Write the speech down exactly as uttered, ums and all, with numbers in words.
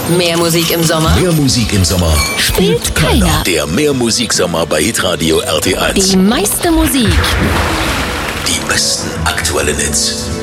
Mehr Musik im Sommer? Mehr Musik im Sommer Spielt keiner. Der Mehr Musiksommer bei Hitradio R T eins. Die meiste Musik. Die besten aktuellen Hits.